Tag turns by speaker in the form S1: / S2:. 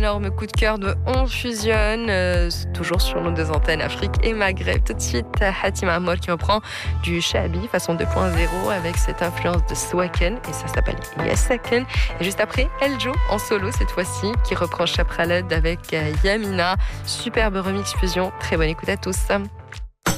S1: énorme coup de cœur de On Fusionne, toujours sur nos deux antennes Afrique et Maghreb. Tout de suite, Hatim Amour qui reprend du Shabi façon 2.0 avec cette influence de Swaken et ça s'appelle Yasaken. Et juste après, Eljo en solo cette fois-ci qui reprend Chapraled avec Yamina. Superbe remix fusion. Très bonne écoute à tous.